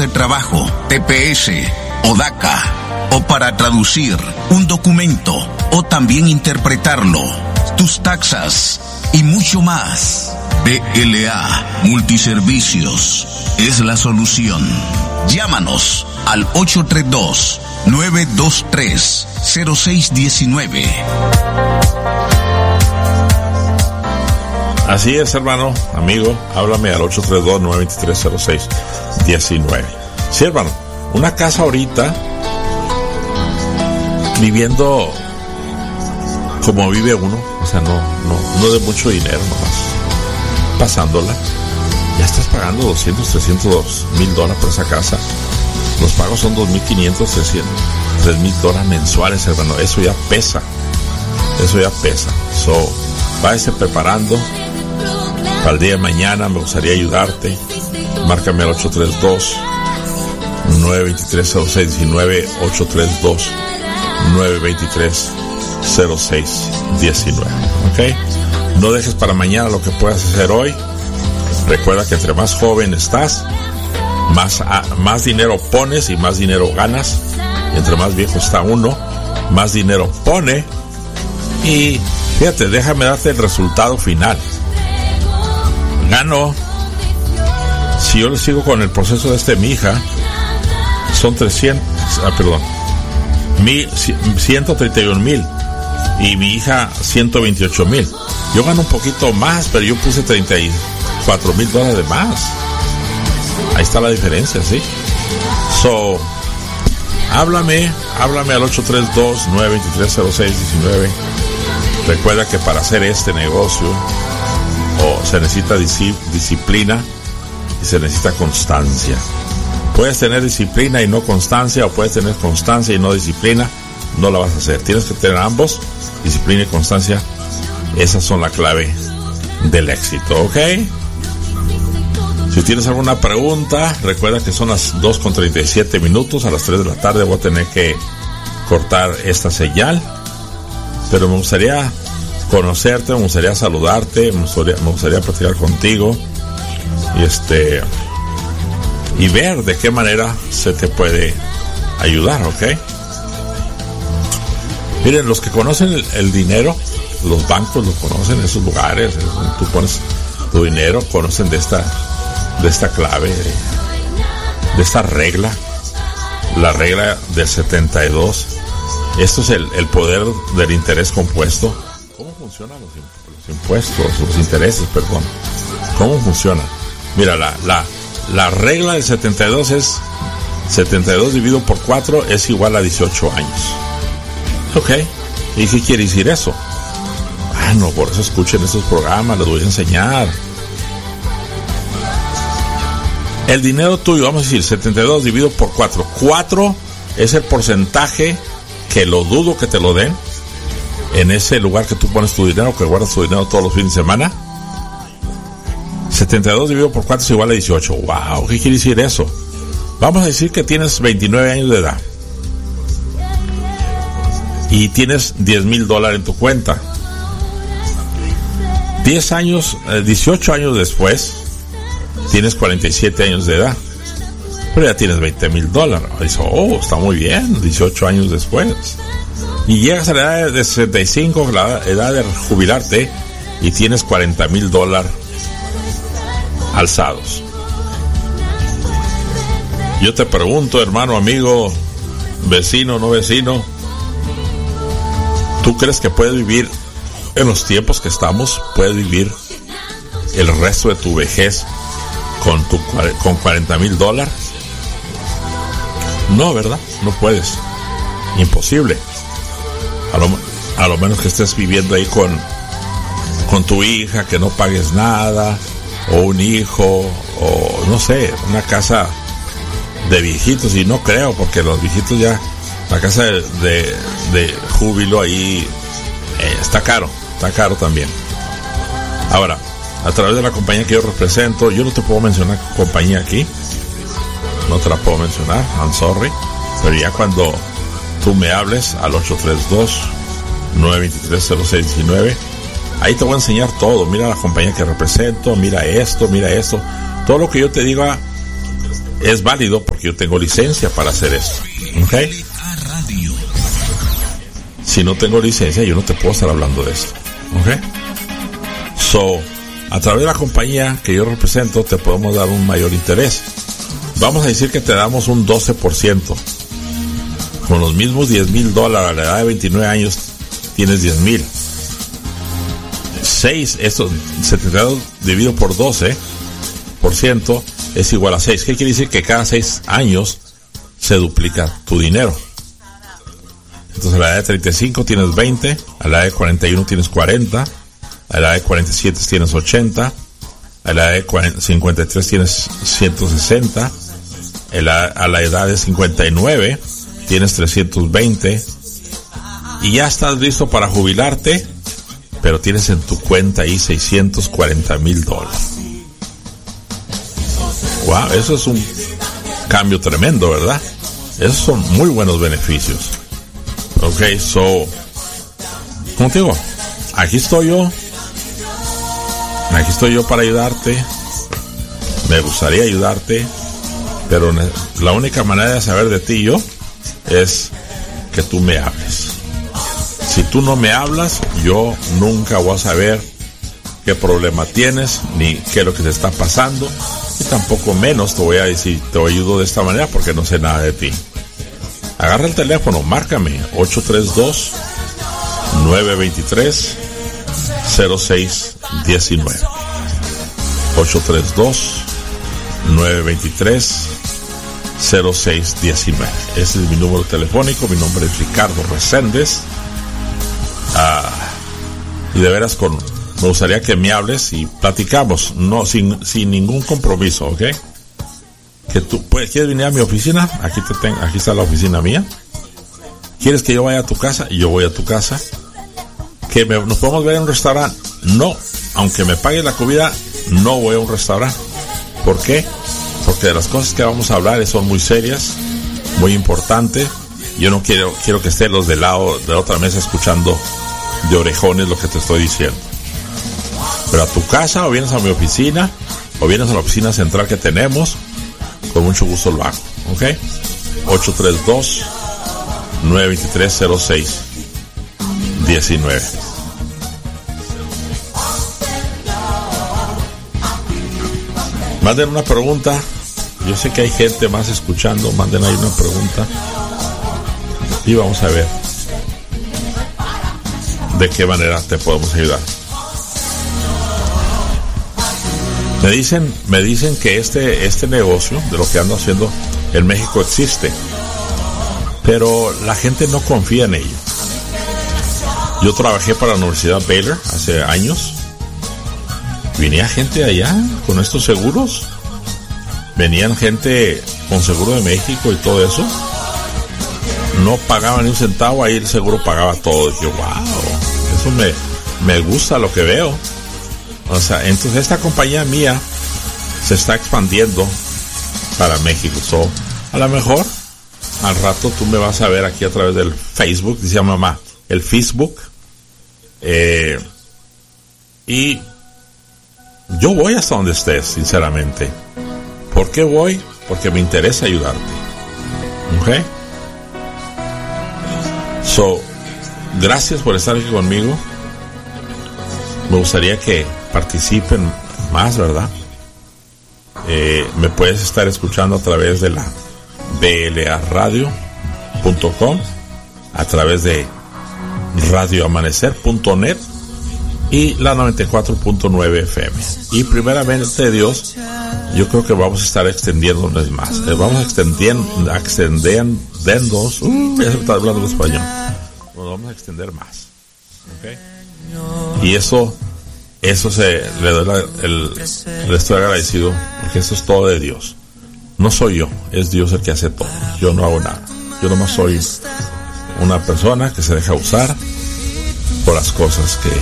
de trabajo, TPS o DACA, o para traducir un documento o también interpretarlo, tus taxas y mucho más. DLA Multiservicios es la solución. Llámanos al 832-923-0619. Así es, hermano, amigo, háblame al 832-923-0619. Sí, hermano, una casa ahorita, viviendo como vive uno, o sea, no de mucho dinero nomás, pasándola, ya estás pagando 200, 300 mil dólares por esa casa. Los pagos son 2.500, 3.000 dólares mensuales, hermano. Eso ya pesa. So, váyase preparando para el día de mañana. Me gustaría ayudarte. Márcame al 832-923-0619, 832-923-0619. ¿Ok? No dejes para mañana lo que puedas hacer hoy. Recuerda que entre más joven estás, más dinero pones y más dinero ganas. Y entre más viejo está uno, más dinero pone. Y fíjate, déjame darte el resultado final. Gano, si yo le sigo con el proceso de mi hija, son 131,000 y mi hija 128,000. Yo gano un poquito más, pero yo puse 34,000 dólares de más. Ahí está la diferencia, ¿sí? So, háblame al 832-923-0619. Recuerda que para hacer este negocio se necesita disciplina y se necesita constancia. Puedes tener disciplina y no constancia, o puedes tener constancia y no disciplina. No la vas a hacer. Tienes que tener ambos, disciplina y constancia. Esas son la clave del éxito, ¿ok? Si tienes alguna pregunta, recuerda que son las 2:37. A las 3 de la tarde voy a tener que cortar esta señal. Pero me gustaría conocerte, me gustaría saludarte, me gustaría platicar contigo y ver de qué manera se te puede ayudar, ¿ok? Miren, los que conocen el dinero, los bancos lo conocen, esos lugares donde tú pones tu dinero, conocen de esta clave, de esta regla, la regla del 72. Esto es el poder del interés compuesto. ¿Cómo funcionan los impuestos, los intereses, perdón? ¿Cómo funciona? Mira, la regla del 72 es 72 dividido por 4 es igual a 18 años. Ok, ¿y qué quiere decir eso? No, por eso escuchen estos programas, les voy a enseñar. El dinero tuyo, vamos a decir, 72 dividido por 4. 4 es el porcentaje que lo dudo que te lo den en ese lugar que tú pones tu dinero, que guardas tu dinero todos los fines de semana. 72 dividido por 4 es igual a 18. Wow, ¿qué quiere decir eso? Vamos a decir que tienes 29 años de edad y tienes $10,000 en tu cuenta. 18 años después, tienes 47 años de edad, pero ya tienes $20,000. Dices, está muy bien, 18 años después. Y llegas a la edad de 65, la edad de jubilarte, y tienes $40,000 alzados. Yo te pregunto, hermano, amigo, vecino, no vecino, ¿tú crees que puedes vivir en los tiempos que estamos? ¿Puedes vivir el resto de tu vejez con $40,000? No, ¿verdad? No puedes. Imposible. A lo menos que estés viviendo ahí con tu hija, que no pagues nada, o un hijo, o no sé, una casa de viejitos. Y no creo, porque los viejitos ya, la casa de júbilo ahí está caro también. Ahora, a través de la compañía que yo represento, yo no te puedo mencionar compañía aquí, no te la puedo mencionar, I'm sorry, pero ya cuando tú me hables al 832-923-0619, ahí te voy a enseñar todo. Mira la compañía que represento, mira esto, todo lo que yo te diga es válido porque yo tengo licencia para hacer esto. ¿Okay? Si no tengo licencia, yo no te puedo estar hablando de esto. ¿Okay? So, a través de la compañía que yo represento, te podemos dar un mayor interés. Vamos a decir que te damos un 12%. Con los mismos $10,000 a la edad de 29 años, tienes 10,000. 6, esto se te da dividido por 12% es igual a 6. ¿Qué quiere decir? Que cada 6 años se duplica tu dinero. Entonces a la edad de 35 tienes 20, a la edad de 41 tienes 40, a la edad de 47 tienes 80, a la edad de 53 tienes 160, a la edad de 59 tienes 320, y ya estás listo para jubilarte, pero tienes en tu cuenta ahí $640,000. Wow, eso es un cambio tremendo, ¿verdad? Esos son muy buenos beneficios. Ok, so, como te digo, aquí estoy yo para ayudarte. Me gustaría ayudarte, pero la única manera de saber de ti y yo es que tú me hables. Si tú no me hablas, yo nunca voy a saber qué problema tienes, ni qué es lo que te está pasando, y tampoco menos te voy a decir, te ayudo de esta manera porque no sé nada de ti. Agarra el teléfono, márcame 832-923-0619. 832-923-0619. Ese es mi número telefónico. Mi nombre es Ricardo Reséndez. Y de veras me gustaría que me hables y platicamos, no sin ningún compromiso, ¿ok? Que tú quieres venir a mi oficina, aquí está la oficina mía. ¿Quieres que yo vaya a tu casa? Yo voy a tu casa. ¿Que nos podemos ver en un restaurante? No, aunque me pague la comida, no voy a un restaurante. ¿Por qué? Porque de las cosas que vamos a hablar son muy serias, muy importantes. Yo no quiero que estén los del lado de la otra mesa escuchando de orejones lo que te estoy diciendo. Pero a tu casa, o vienes a mi oficina, o vienes a la oficina central que tenemos, con mucho gusto lo hago, ¿ok? 832-923-0619. Manden una pregunta. Yo sé que hay gente más escuchando. Manden ahí una pregunta y vamos a ver de qué manera te podemos ayudar. Me dicen que este negocio de lo que ando haciendo en México existe, pero la gente no confía en ello. Yo trabajé para la Universidad Baylor hace años. Venía gente allá con estos seguros. Venían gente con seguro de México y todo eso. No pagaban ni un centavo, ahí el seguro pagaba todo. Y yo, wow, eso me gusta lo que veo. O sea, entonces esta compañía mía se está expandiendo para México. So, a lo mejor al rato tú me vas a ver aquí a través del Facebook, dice mamá, el Facebook. Y yo voy hasta donde estés, sinceramente. ¿Por qué voy? Porque me interesa ayudarte. ¿Ok? So, gracias por estar aquí conmigo. Me gustaría que participen más, ¿verdad? Me puedes estar escuchando a través de la blaradio.com, a través de radioamanecer.net y la 94.9 FM. Y primeramente, Dios, yo creo que vamos a estar extendiéndonos más. Vamos a extendiéndonos. Ya se está hablando en español. Nos vamos a extender más. ¿Okay? Y eso le estoy agradecido, porque eso es todo de Dios. No soy yo, es Dios el que hace todo. Yo no hago nada. Yo nomás soy una persona que se deja usar por las cosas que...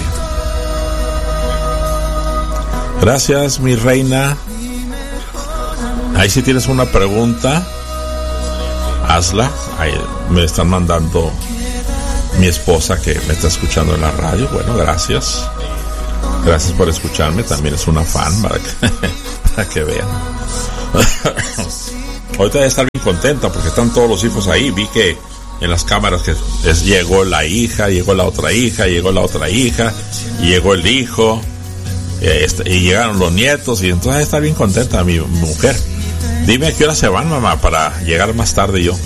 Gracias, mi reina. Ahí si tienes una pregunta, hazla. Ahí me están mandando mi esposa que me está escuchando en la radio. Bueno, gracias. Gracias por escucharme. También es una fan para que vean. Ahorita debe estar bien contenta porque están todos los hijos ahí. Vi que en las cámaras que llegó la hija, llegó la otra hija, llegó la otra hija, llegó el hijo, y llegaron los nietos, y entonces está bien contenta mi mujer. Dime a qué hora se van, mamá, para llegar más tarde yo.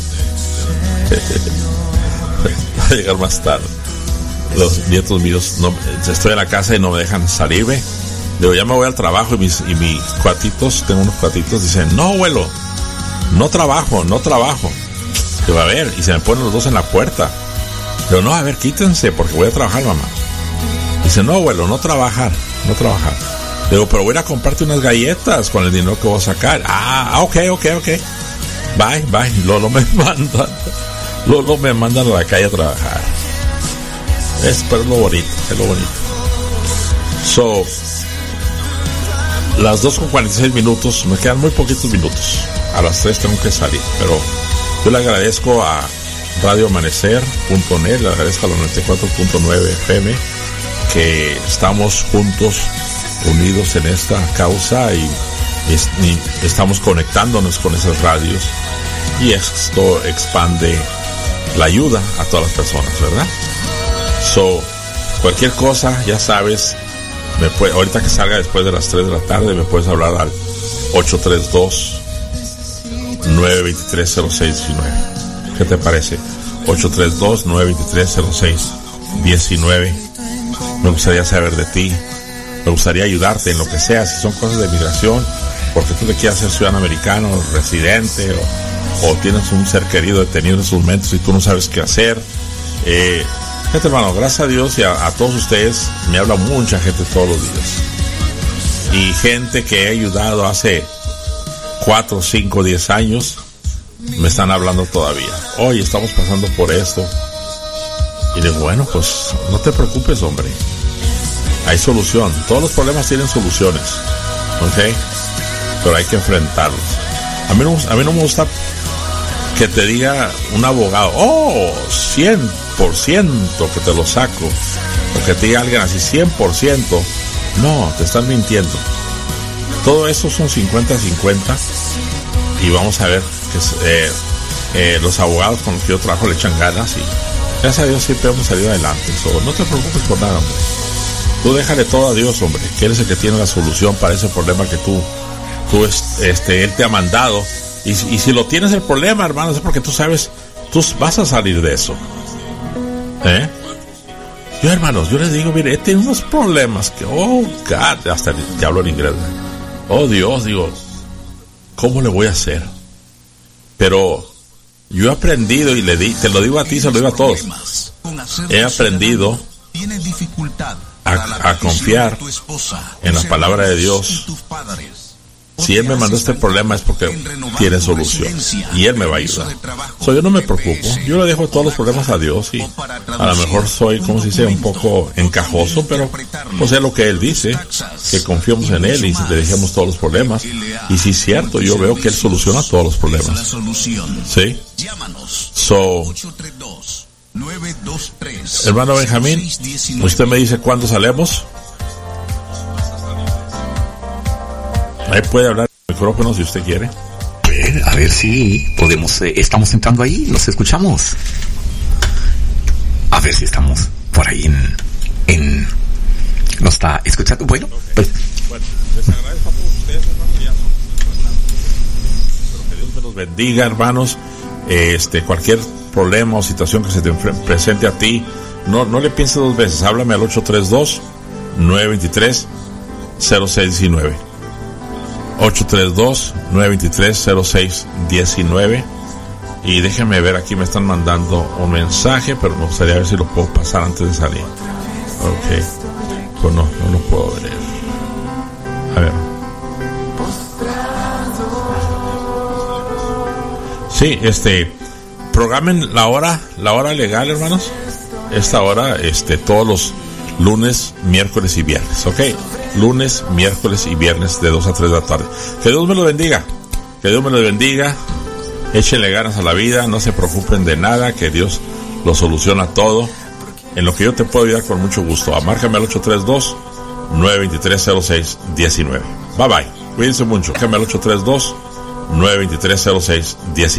Para llegar más tarde. Los nietos míos, no, estoy en la casa y no me dejan salir, ¿ve? Digo, ya me voy al trabajo, y mis cuatitos, tengo unos cuatitos, dicen, no, abuelo, no trabajo. Digo, a ver, y se me ponen los dos en la puerta. Digo, no, a ver, quítense, porque voy a trabajar, mamá. Dice, no, abuelo, no trabajar. Digo, pero voy a ir a comprarte unas galletas con el dinero que voy a sacar. Ok. Bye. Luego me mandan a la calle a trabajar. Pero es lo bonito. So, las 2:46, me quedan muy poquitos minutos. A las 3 tengo que salir, pero yo le agradezco a radioamanecer.net, le agradezco a los 94.9 FM, que estamos juntos, unidos en esta causa, y estamos conectándonos con esas radios, y esto expande la ayuda a todas las personas, ¿verdad? So, cualquier cosa, ya sabes, ahorita que salga después de las 3 de la tarde, me puedes hablar al 832-923-0619. ¿Qué te parece? 832-923-0619. Me gustaría saber de ti, me gustaría ayudarte en lo que sea, si son cosas de migración, porque tú te quieres ser ciudadano americano, residente, o tienes un ser querido detenido en sus momentos y tú no sabes qué hacer. Fíjate, hermano, gracias a Dios y a todos ustedes, me habla mucha gente todos los días, y gente que he ayudado hace 4, 5, 10 años me están hablando todavía. Oye, estamos pasando por esto. Y digo, bueno, pues no te preocupes, hombre, hay solución. Todos los problemas tienen soluciones, ¿ok? Pero hay que enfrentarlos. A mí no me gusta que te diga un abogado, 100% que te lo saco, o que te diga alguien así 100%. No, te están mintiendo. Todo eso son 50-50, y vamos a ver que los abogados con los que yo trabajo le echan ganas, y gracias a Dios siempre hemos salido adelante. No te preocupes por nada, hombre. Tú déjale todo a Dios, hombre, que Él es el que tiene la solución para ese problema que Él te ha mandado. Y si lo tienes el problema, hermano, es porque tú sabes, tú vas a salir de eso. Yo, hermanos, yo les digo, mire, he tenido unos problemas que, God, hasta te hablo en inglés. Oh Dios, digo, ¿cómo le voy a hacer? Pero yo he aprendido, y te lo digo a ti, se lo digo a todos. He aprendido a confiar en la palabra de Dios. Si Él me mandó este problema es porque tiene solución, y Él me va a ayudar. Yo no me preocupo, yo le dejo todos los problemas a Dios, y a lo mejor soy, como se dice, un poco encajoso, pero pues es lo que Él dice, que confiemos en Él y le dejemos todos los problemas. Y si es cierto, yo veo que Él soluciona todos los problemas. ¿Sí? Hermano Benjamín, usted me dice cuándo salemos. Ahí puede hablar el micrófono si usted quiere. A ver si podemos, estamos entrando ahí, los escuchamos. A ver si estamos por ahí en nos está escuchando. Bueno, pues les agradezco a todos ustedes, hermanos, ya son espero que Dios me los bendiga, hermanos. Cualquier problema o situación que se te presente a ti, no le pienses dos veces, háblame al 832-923-0619. 832-923-0619. Y déjenme ver, aquí me están mandando un mensaje, pero me gustaría ver si lo puedo pasar antes de salir. Ok, pues no lo puedo leer. A ver. Sí, programen la hora legal, hermanos. Esta hora, todos los lunes, miércoles y viernes, ok. Lunes, miércoles y viernes de 2 a 3 de la tarde. Que Dios me lo bendiga. Que Dios me lo bendiga. Échenle ganas a la vida, no se preocupen de nada, que Dios lo soluciona todo. En lo que yo te puedo ayudar con mucho gusto. Márcame al 832-923-0619. Bye bye. Cuídense mucho. Márcame al 923-06-10.